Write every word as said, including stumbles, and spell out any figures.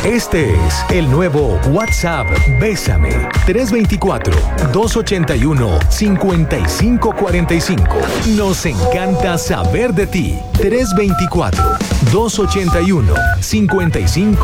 Este es el nuevo WhatsApp Bésame. tres dos cuatro, dos ocho uno, cinco cinco cuatro cinco. Nos encanta saber de ti. tres dos cuatro, dos ocho uno, cinco cinco